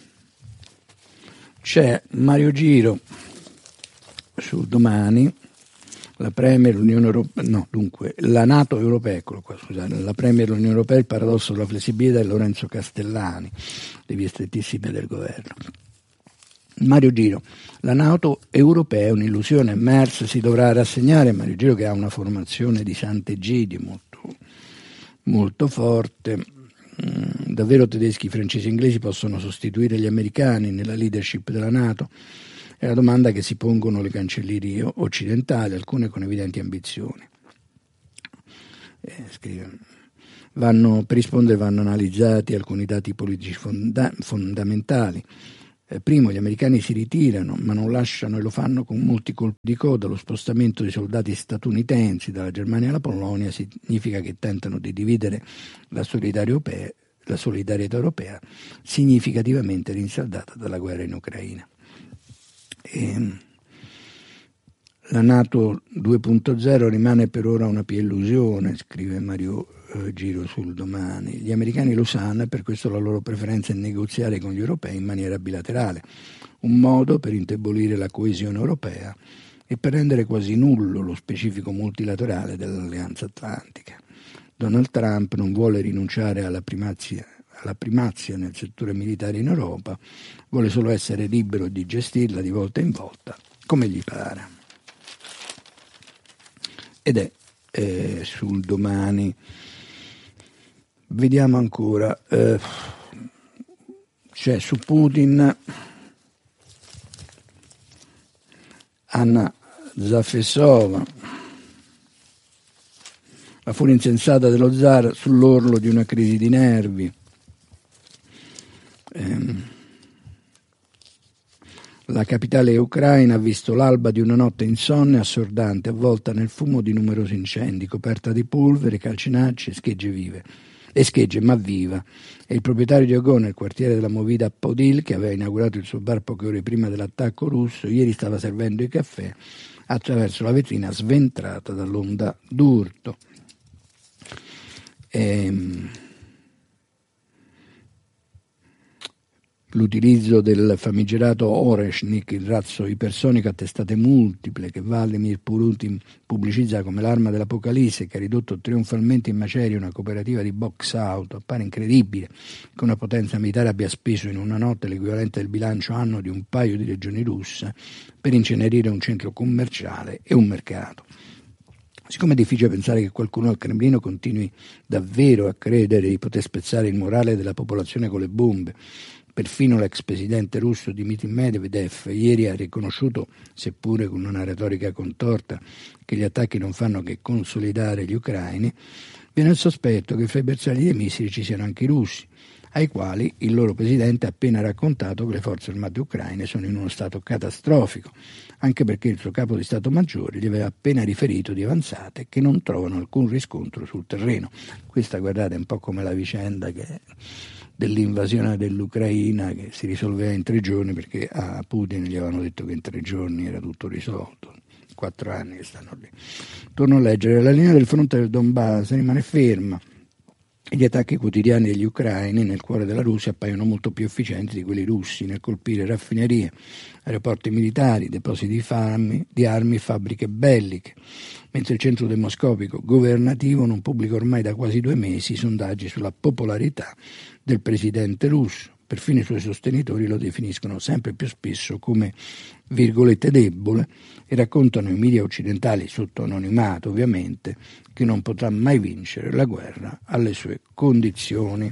c'è Mario Giro su Domani. La Premier, l'Unione Europea, no, dunque, la NATO europea, eccolo qua, scusate, la Premier, l'Unione Europea, il paradosso della flessibilità, è Lorenzo Castellani, le vie strettissime del governo. Mario Giro, la NATO europea è un'illusione, Merz si dovrà rassegnare. Mario Giro, che ha una formazione di Sant'Egidio molto, molto forte, mm, davvero tedeschi, francesi e inglesi possono sostituire gli americani nella leadership della NATO? È la domanda che si pongono le cancellerie occidentali, alcune con evidenti ambizioni. Eh, scrive. vanno, per rispondere vanno analizzati alcuni dati politici fonda, fondamentali. Eh, primo, gli americani si ritirano, ma non lasciano e lo fanno con molti colpi di coda. Lo spostamento di soldati statunitensi dalla Germania alla Polonia significa che tentano di dividere la solidarietà europea, la solidarietà europea significativamente rinsaldata dalla guerra in Ucraina. E la NATO due punto zero rimane per ora una pia illusione, scrive Mario eh, Giro sul Domani. Gli americani lo sanno e per questo la loro preferenza è negoziare con gli europei in maniera bilaterale, un modo per indebolire la coesione europea e per rendere quasi nullo lo specifico multilaterale dell'Alleanza Atlantica. Donald Trump non vuole rinunciare alla primazia, alla primazia nel settore militare in Europa, vuole solo essere libero di gestirla di volta in volta come gli pare. Ed è eh, sul Domani. Vediamo ancora, eh, c'è su Putin Anna Zafesova, la furia insensata dello zar sull'orlo di una crisi di nervi. Ehm, La capitale ucraina ha visto l'alba di una notte insonne, assordante, avvolta nel fumo di numerosi incendi, coperta di polvere, calcinacci e schegge vive. E schegge, ma viva. E il proprietario di Ogo, nel quartiere della Movida Podil, che aveva inaugurato il suo bar poche ore prima dell'attacco russo, ieri stava servendo i caffè attraverso la vetrina sventrata dall'onda d'urto. Ehm... L'utilizzo del famigerato Oreshnik, il razzo ipersonico a testate multiple che Vladimir Putin pubblicizza come l'arma dell'apocalisse, che ha ridotto trionfalmente in macerie una cooperativa di box auto, appare incredibile che una potenza militare abbia speso in una notte l'equivalente del bilancio anno di un paio di regioni russe per incenerire un centro commerciale e un mercato. Siccome è difficile pensare che qualcuno al Cremlino continui davvero a credere di poter spezzare il morale della popolazione con le bombe, perfino l'ex presidente russo Dmitry Medvedev ieri ha riconosciuto, seppure con una retorica contorta, che gli attacchi non fanno che consolidare gli ucraini, viene il sospetto che fra i bersagli dei missili ci siano anche i russi, ai quali il loro presidente ha appena raccontato che le forze armate ucraine sono in uno stato catastrofico, anche perché il suo capo di Stato Maggiore gli aveva appena riferito di avanzate che non trovano alcun riscontro sul terreno. Questa, guardate, è un po' come la vicenda che dell'invasione dell'Ucraina, che si risolveva in tre giorni perché a Putin gli avevano detto che in tre giorni era tutto risolto. Quattro anni che stanno lì. Torno a leggere. La linea del fronte del Donbass rimane ferma. Gli attacchi quotidiani degli ucraini nel cuore della Russia appaiono molto più efficienti di quelli russi nel colpire raffinerie, aeroporti militari, depositi di, farmi, di armi e fabbriche belliche, mentre il centro demoscopico governativo non pubblica ormai da quasi due mesi sondaggi sulla popolarità del presidente russo. Perfino i suoi sostenitori lo definiscono sempre più spesso come, virgolette, debole e raccontano i media occidentali, sotto anonimato ovviamente, che non potrà mai vincere la guerra alle sue condizioni.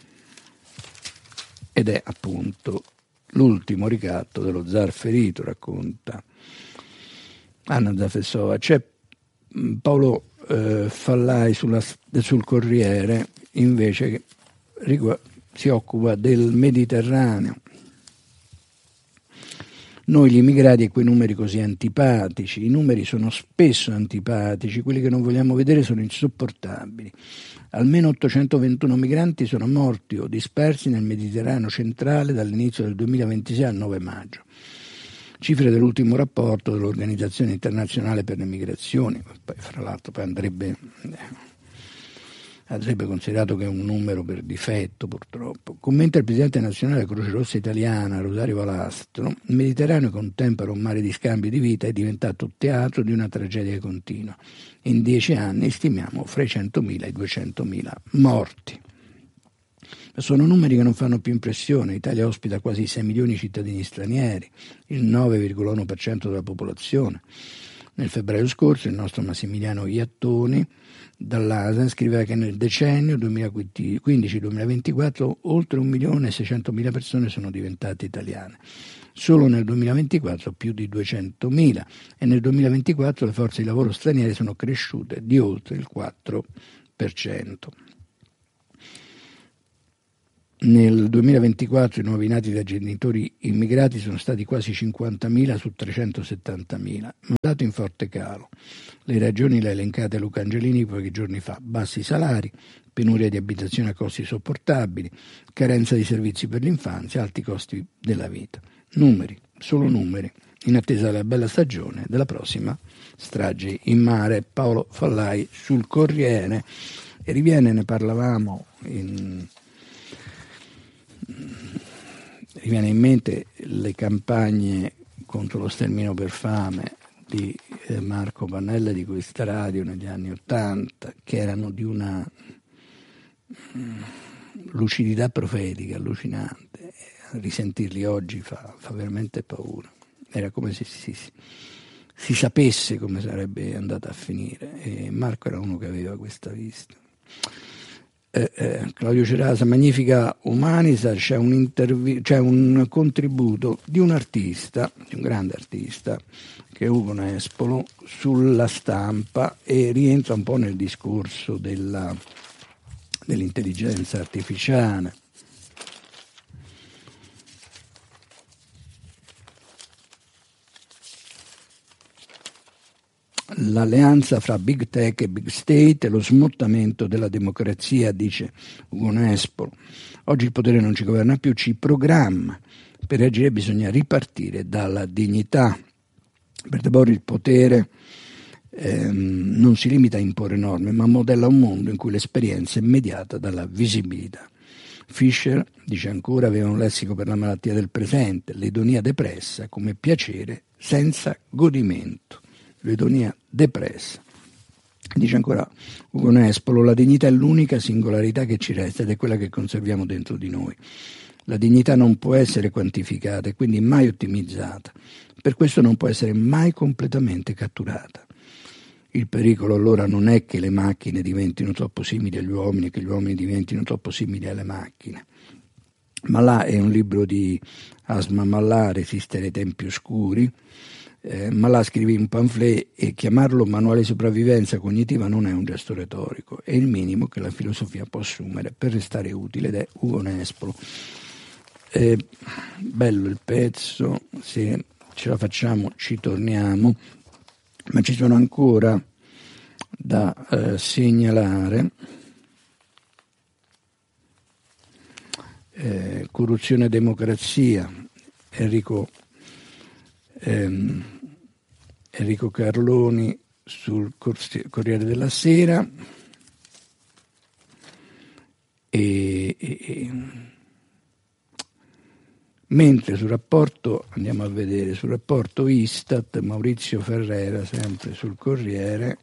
Ed è appunto l'ultimo ricatto dello zar ferito, racconta Anna Zafesova. C'è Paolo eh, Fallai sulla, sul Corriere invece che riguarda, si occupa del Mediterraneo. Noi gli immigrati e quei numeri così antipatici, i numeri sono spesso antipatici, quelli che non vogliamo vedere sono insopportabili. Almeno ottocentoventuno migranti sono morti o dispersi nel Mediterraneo centrale dall'inizio del duemilaventisei al nove maggio. Cifre dell'ultimo rapporto dell'Organizzazione Internazionale per le Migrazioni, poi, fra l'altro poi andrebbe... andrebbe considerato che è un numero per difetto, purtroppo. Commenta il presidente nazionale della Croce Rossa Italiana, Rosario Valastro, il Mediterraneo, con tempera un mare di scambi di vita, è diventato teatro di una tragedia continua. In dieci anni stimiamo fra i centomila e i duecentomila morti. Sono numeri che non fanno più impressione. L'Italia ospita quasi sei milioni di cittadini stranieri, il nove virgola uno per cento della popolazione. Nel febbraio scorso il nostro Massimiliano Iattoni dall'A S A scriveva che nel decennio duemilaquindici duemilaventiquattro oltre un milione e seicentomila persone sono diventate italiane. Solo nel duemilaventiquattro più di duecentomila e nel duemilaventiquattro le forze di lavoro straniere sono cresciute di oltre il quattro per cento. nel duemilaventiquattro i nuovi nati da genitori immigrati sono stati quasi cinquantamila su trecentosettantamila, un dato in forte calo. Le ragioni le ha elencate Luca Angelini pochi giorni fa: bassi salari, penuria di abitazioni a costi sopportabili, carenza di servizi per l'infanzia, alti costi della vita. Numeri, solo numeri, in attesa della bella stagione della prossima strage in mare. Paolo Fallai sul Corriere. E riviene, ne parlavamo in... Riviene in mente le campagne contro lo sterminio per fame di eh, Marco Pannella di questa radio negli anni Ottanta, che erano di una mh, lucidità profetica allucinante. Risentirli oggi fa, fa veramente paura. Era come se si, si, si sapesse come sarebbe andata a finire, e Marco era uno che aveva questa vista. Eh, eh, Claudio Cerasa, Magnifica Humanità, c'è un, intervi- c'è un contributo di un artista, di un grande artista, che è Ugo Nespolo, sulla Stampa, e rientra un po' nel discorso della, dell'intelligenza artificiale. L'alleanza fra Big Tech e Big State e lo smottamento della democrazia, dice Ugo Nespolo. Oggi il potere non ci governa più, ci programma. Per agire bisogna ripartire dalla dignità. Per Debord il potere ehm, non si limita a imporre norme, ma modella un mondo in cui l'esperienza è mediata dalla visibilità. Fischer, dice ancora, aveva un lessico per la malattia del presente, l'edonia depressa come piacere senza godimento. L'edonia depressa. Dice ancora Ugo Nespolo, la dignità è l'unica singolarità che ci resta ed è quella che conserviamo dentro di noi. La dignità non può essere quantificata e quindi mai ottimizzata, per questo non può essere mai completamente catturata. Il pericolo allora non è che le macchine diventino troppo simili agli uomini e che gli uomini diventino troppo simili alle macchine. Malà è un libro di Asma Malà, Resistere ai tempi oscuri. Eh, Malà scrive un pamphlet e chiamarlo manuale di sopravvivenza cognitiva non è un gesto retorico, è il minimo che la filosofia può assumere per restare utile, ed è Ugo Nespolo. Eh, bello il pezzo, se ce la facciamo ci torniamo, ma ci sono ancora da eh, segnalare. Eh, corruzione e democrazia, Enrico ehm, Enrico Carloni sul Corriere della Sera, e, e, e mentre sul rapporto, andiamo a vedere, sul rapporto Istat, Maurizio Ferrera, sempre sul Corriere,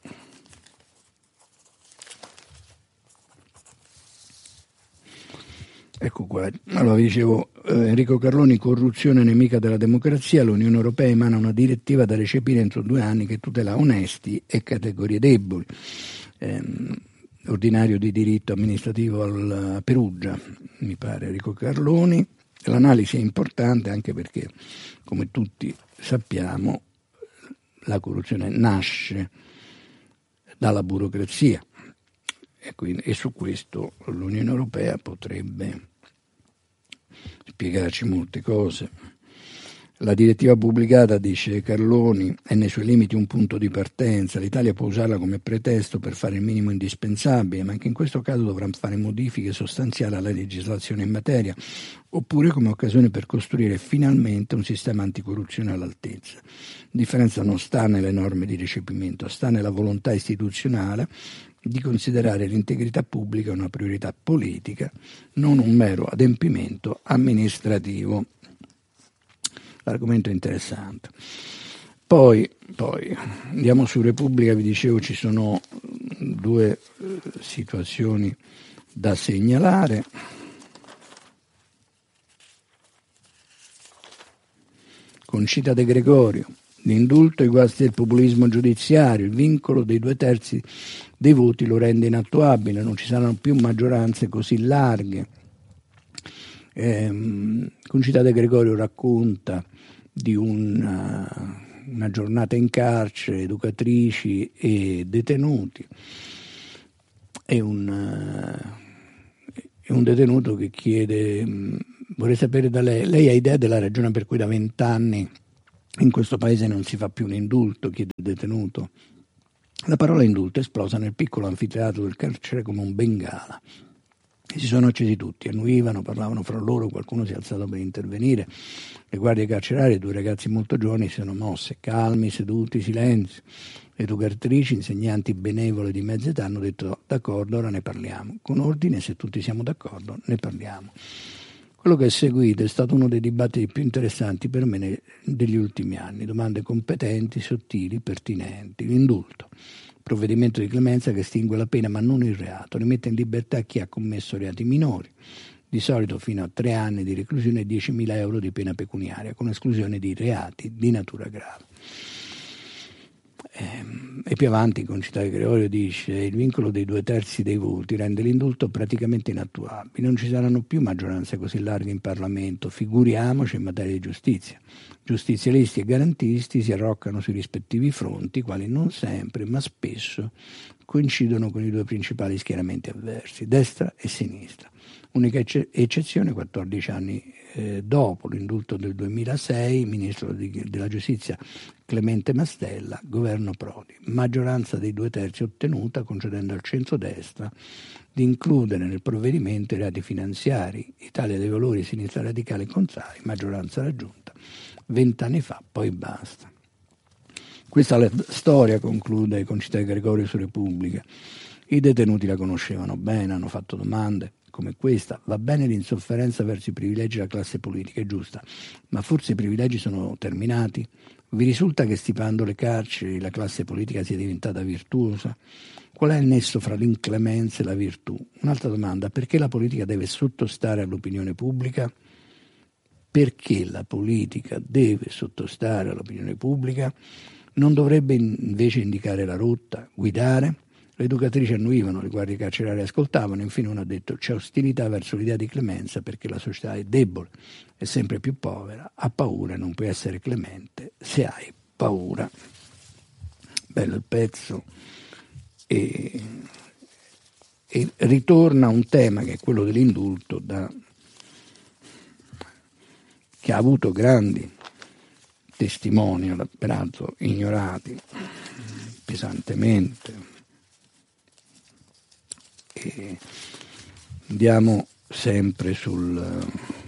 ecco qua, allora vi dicevo, eh, Enrico Carloni, corruzione nemica della democrazia, l'Unione Europea emana una direttiva da recepire entro due anni che tutela onesti e categorie deboli. Eh, ordinario di diritto amministrativo al Perugia, mi pare, Enrico Carloni. L'analisi è importante anche perché, come tutti sappiamo, la corruzione nasce dalla burocrazia e, quindi, e su questo l'Unione Europea potrebbe spiegarci molte cose. La direttiva pubblicata, dice Carloni, è nei suoi limiti un punto di partenza. L'Italia può usarla come pretesto per fare il minimo indispensabile, ma anche in questo caso dovrà fare modifiche sostanziali alla legislazione in materia, oppure come occasione per costruire finalmente un sistema anticorruzione all'altezza. La differenza non sta nelle norme di recepimento, sta nella volontà istituzionale di considerare l'integrità pubblica una priorità politica, non un mero adempimento amministrativo. L'argomento è interessante. Poi, poi andiamo su Repubblica, vi dicevo ci sono due eh, situazioni da segnalare. Concita De Gregorio, l'indulto e i guasti del populismo giudiziario, il vincolo dei due terzi dei voti lo rende inattuabile, non ci saranno più maggioranze così larghe. Eh, Concita De Gregorio racconta di una, una giornata in carcere, educatrici e detenuti, e un, è un detenuto che chiede, mh, vorrei sapere da lei, lei ha idea della ragione per cui da vent'anni in questo paese non si fa più un indulto, chiede il detenuto. La parola indulto è esplosa nel piccolo anfiteatro del carcere come un bengala. E si sono accesi tutti, annuivano, parlavano fra loro, qualcuno si è alzato per intervenire. Le guardie carcerarie, due ragazzi molto giovani, si sono mosse, calmi, seduti, silenzio. Le educatrici, insegnanti benevole di mezza età, hanno detto d'accordo, ora ne parliamo. Con ordine, se tutti siamo d'accordo, ne parliamo. Quello che è seguito è stato uno dei dibattiti più interessanti per me ne, degli ultimi anni. Domande competenti, sottili, pertinenti. L'indulto. Provvedimento di clemenza che estingue la pena ma non il reato, rimette in libertà chi ha commesso reati minori, di solito fino a tre anni di reclusione e diecimila euro di pena pecuniaria, con esclusione di reati di natura grave. E più avanti il concitato Gregorio dice: il vincolo dei due terzi dei voti rende l'indulto praticamente inattuabile, non ci saranno più maggioranze così larghe in Parlamento, figuriamoci in materia di giustizia. Giustizialisti e garantisti si arroccano sui rispettivi fronti, quali non sempre, ma spesso coincidono con i due principali schieramenti avversi, destra e sinistra. Unica ecce- eccezione, quattordici anni eh, dopo l'indulto del duemilasei, ministro di, della giustizia Clemente Mastella, governo Prodi, maggioranza dei due terzi ottenuta concedendo al centrodestra di includere nel provvedimento i reati finanziari, Italia dei Valori e Sinistra Radicale contrari, maggioranza raggiunta vent'anni fa, poi basta. Questa è la storia, conclude il concitato Gregorio su Repubblica. I detenuti la conoscevano bene, hanno fatto domande come questa. Va bene l'insofferenza verso i privilegi della classe politica, è giusta, ma forse i privilegi sono terminati? Vi risulta che stipando le carceri la classe politica sia diventata virtuosa? Qual è il nesso fra l'inclemenza e la virtù? Un'altra domanda: perché la politica deve sottostare all'opinione pubblica? Perché la politica deve sottostare all'opinione pubblica? Non dovrebbe invece indicare la rotta, guidare? Le educatrici annuivano, le guardie carcerarie ascoltavano, infine uno ha detto: c'è ostilità verso l'idea di clemenza perché la società è debole, è sempre più povera, ha paura e non puoi essere clemente se hai paura. Bello il pezzo. E, e ritorna a un tema che è quello dell'indulto, da, che ha avuto grandi testimoni, peraltro ignorati pesantemente. E andiamo sempre sul,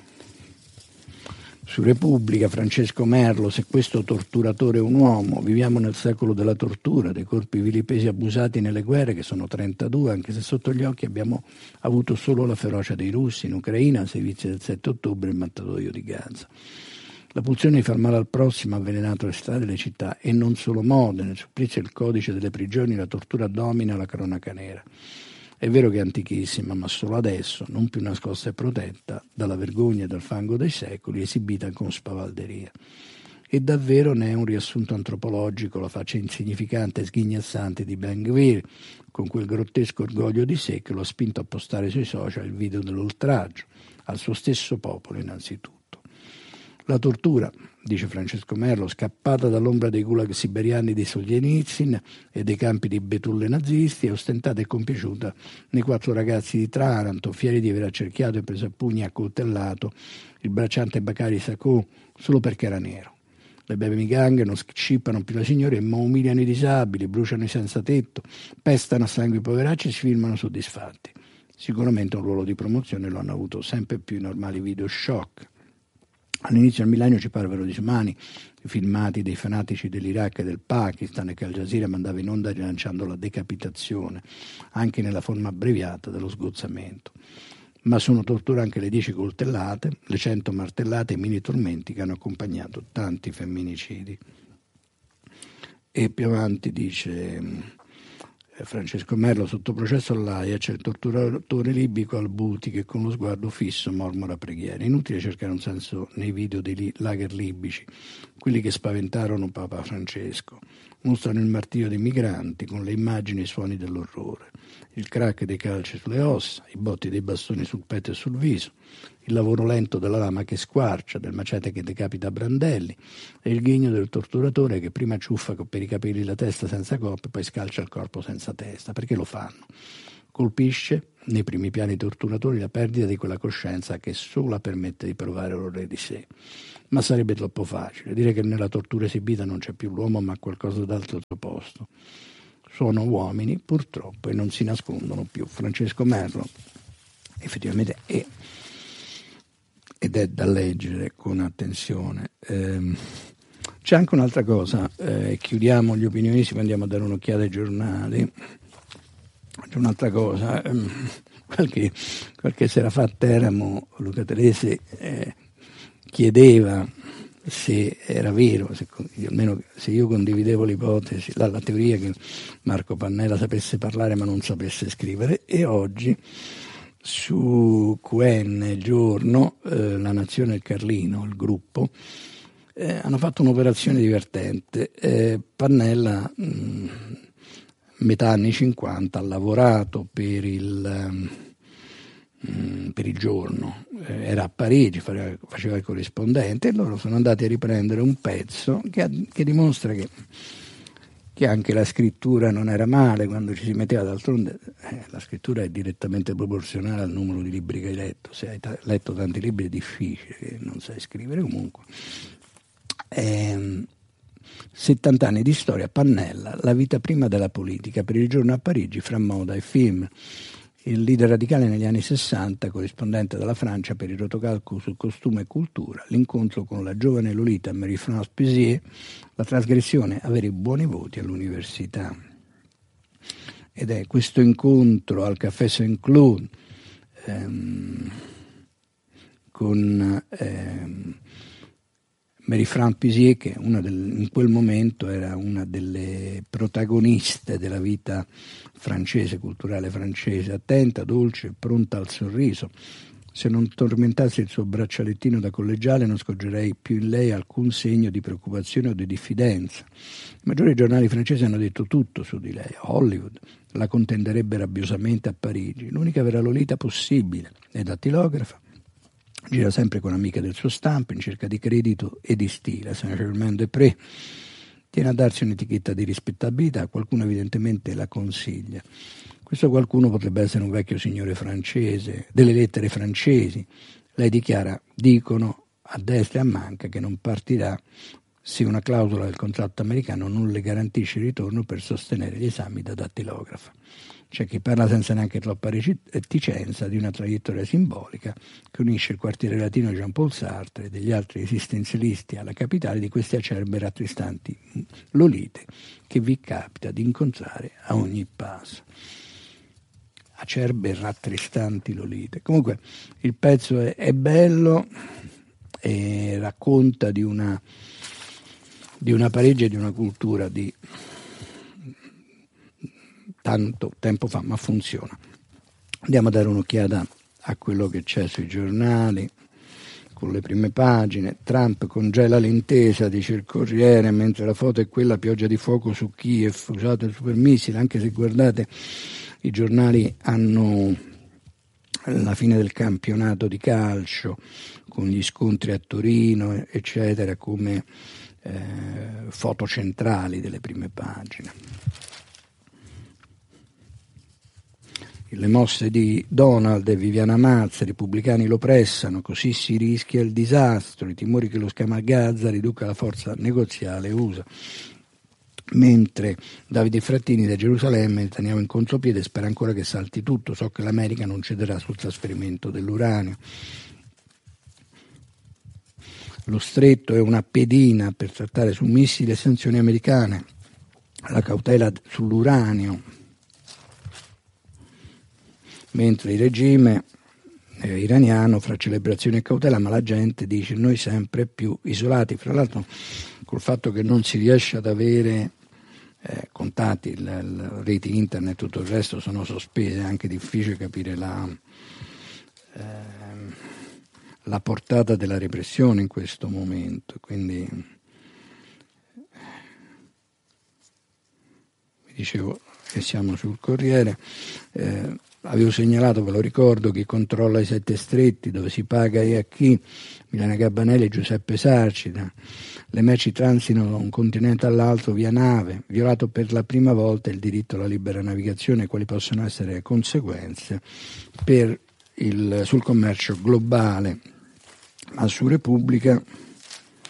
su Repubblica. Francesco Merlo: se questo torturatore è un uomo, viviamo nel secolo della tortura, dei corpi vilipesi abusati nelle guerre, che sono trentadue, anche se sotto gli occhi abbiamo avuto solo la ferocia dei russi in Ucraina, sei vizi del sette ottobre e il mattatoio di Gaza. La pulsione di far male al prossimo ha avvelenato le strade e le città, e non solo Modena, il supplizio e il codice delle prigioni, la tortura domina la cronaca nera. È vero che è antichissima, ma solo adesso, non più nascosta e protetta dalla vergogna e dal fango dei secoli, esibita con spavalderia. E davvero ne è un riassunto antropologico la faccia insignificante e sghignazzante di Ben-Gvir, con quel grottesco orgoglio di sé che lo ha spinto a postare sui social il video dell'oltraggio, al suo stesso popolo innanzitutto. La tortura, dice Francesco Merlo, scappata dall'ombra dei gulag siberiani di Solzhenitsyn e dei campi di betulle nazisti, è ostentata e compiaciuta nei quattro ragazzi di Taranto, fieri di aver accerchiato e preso a pugni e accoltellato il bracciante Bakari Sakho solo perché era nero. Le baby gang non scippano più la signoria, ma umiliano i disabili, bruciano i senza tetto, pestano a sangue i poveracci e si filmano soddisfatti. Sicuramente un ruolo di promozione lo hanno avuto sempre più i normali video shock. All'inizio del millennio ci parvero disumani i filmati dei fanatici dell'Iraq e del Pakistan che Al Jazeera mandava in onda rilanciando la decapitazione, anche nella forma abbreviata dello sgozzamento. Ma sono tortura anche le dieci coltellate, le cento martellate e i mini tormenti che hanno accompagnato tanti femminicidi. E più avanti dice Francesco Merlo: sotto processo all'Aia c'è il torturatore libico Al-Buti che con lo sguardo fisso mormora preghiere. Inutile cercare un senso nei video dei li- lager libici, quelli che spaventarono Papa Francesco. Mostrano il martirio dei migranti con le immagini e i suoni dell'orrore, il crack dei calci sulle ossa, i botti dei bastoni sul petto e sul viso, il lavoro lento della lama che squarcia, del macete che decapita brandelli e il ghigno del torturatore che prima ciuffa per i capelli la testa senza coppe e poi scalcia il corpo senza testa. Perché lo fanno? colpisce nei primi piani torturatori la perdita di quella coscienza che sola permette di provare l'orrore di sé. Ma sarebbe troppo facile dire che nella tortura esibita non c'è più l'uomo ma qualcosa d'altro opposto. Sono uomini purtroppo e non si nascondono più. Francesco Merlo effettivamente è, ed è da leggere con attenzione. Ehm, c'è anche un'altra cosa, eh, chiudiamo gli opinionisti e andiamo a dare un'occhiata ai giornali. C'è un'altra cosa, ehm, qualche, qualche sera fa a Teramo Luca Telesi eh, chiedeva se era vero, se, almeno se io condividevo l'ipotesi, la, la teoria che Marco Pannella sapesse parlare ma non sapesse scrivere, e oggi su Q N, il giorno, eh, La Nazione e il Carlino, il gruppo, eh, hanno fatto un'operazione divertente. Eh, Pannella, mh, metà anni cinquanta, ha lavorato per il, um, per il giorno, eh, era a Parigi, faceva, faceva il corrispondente, e loro sono andati a riprendere un pezzo che, che dimostra che, che anche la scrittura non era male quando ci si metteva. D'altronde eh, la scrittura è direttamente proporzionale al numero di libri che hai letto. Se hai t- letto tanti libri è difficile che non sai scrivere. Comunque ehm, settanta anni di storia, Pannella, la vita prima della politica, per il giorno a Parigi, fra moda e film. Il leader radicale negli anni sessanta, corrispondente dalla Francia per il rotocalco su costume e cultura, l'incontro con la giovane Lolita Marie-France Pézier, la trasgressione, avere buoni voti all'università. Ed è questo incontro al Café Saint-Cloud ehm, con ehm, Marie-France Pézier, che una del, in quel momento era una delle protagoniste della vita francese, culturale francese, attenta, dolce, pronta al sorriso. Se non tormentassi il suo braccialettino da collegiale non scorgerei più in lei alcun segno di preoccupazione o di diffidenza. I maggiori giornali francesi hanno detto tutto su di lei. Hollywood la contenderebbe rabbiosamente a Parigi, l'unica vera Lolita possibile, è dattilografa. Gira sempre con amiche del suo stampo in cerca di credito e di stile. Saint-Germain-des-Prés tiene a darsi un'etichetta di rispettabilità, qualcuno evidentemente la consiglia. Questo qualcuno potrebbe essere un vecchio signore francese, delle lettere francesi. Lei dichiara, dicono a destra e a manca, che non partirà se una clausola del contratto americano non le garantisce il ritorno per sostenere gli esami da dattilografa. C'è chi parla senza neanche troppa reticenza di una traiettoria simbolica che unisce il quartiere latino di Jean-Paul Sartre e degli altri esistenzialisti alla capitale di queste acerbe e rattristanti Lolite che vi capita di incontrare a ogni passo. Acerbe e rattristanti Lolite. Comunque il pezzo è, è bello e racconta di una, di una Parigi e di una cultura di tanto tempo fa, ma funziona. Andiamo a dare un'occhiata a quello che c'è sui giornali, con le prime pagine. Trump congela l'intesa, dice il Corriere, mentre la foto è quella, pioggia di fuoco su Kiev, usato il supermissile. Anche se guardate, i giornali hanno la fine del campionato di calcio, con gli scontri a Torino, eccetera, come eh, foto centrali delle prime pagine. Le mosse di Donald e Viviana Mazza, i repubblicani lo pressano, così si rischia il disastro, i timori che lo schema Gaza riduca la forza negoziale U S A. Mentre Davide Frattini da Gerusalemme, teniamo in contropiede, spera ancora che salti tutto, so che l'America non cederà sul trasferimento dell'uranio. Lo stretto è una pedina per trattare su missili e sanzioni americane, la cautela sull'uranio, mentre il regime eh, iraniano fra celebrazione e cautela, ma la gente dice noi sempre più isolati. Fra l'altro col fatto che non si riesce ad avere eh, contatti, il, il reti internet, tutto il resto sono sospese, è anche difficile capire la, eh, la portata della repressione in questo momento. Quindi vi dicevo che siamo sul Corriere. Eh, avevo segnalato, ve lo ricordo, chi controlla i sette stretti, dove si paga e a chi, Milena Gabanelli e Giuseppe Sarcida. Le merci transitano da un continente all'altro via nave, violato per la prima volta il diritto alla libera navigazione e quali possono essere le conseguenze per il, sul commercio globale. Ma su Repubblica